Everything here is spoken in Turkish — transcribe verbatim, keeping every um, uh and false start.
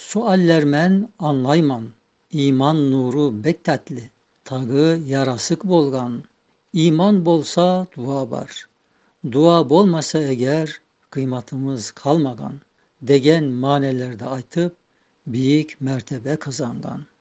Suallermen anlayman, iman nuru bek tatli, tağı yarasık bolgan. İman bolsa dua bar, dua bolmasa eğer kıymatımız kalmagan, degen manelerde aytıp büyük mertebe kazangan.